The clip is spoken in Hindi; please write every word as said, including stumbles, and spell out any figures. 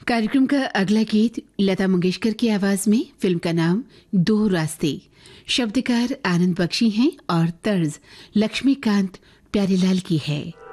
कार्यक्रम का अगला गीत लता मंगेशकर की आवाज में। फिल्म का नाम दो रास्ते। शब्दकार आनंद बख्शी हैं और तर्ज लक्ष्मीकांत प्यारेलाल की है।